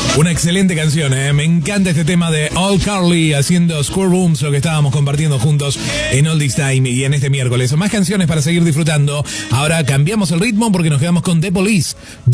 Una excelente canción, ¿eh? Me encanta este tema de All Carly haciendo Square Rooms, lo que estábamos compartiendo juntos en All This Time y en este miércoles. Más canciones para seguir disfrutando. Ahora cambiamos el ritmo porque nos quedamos con The Police.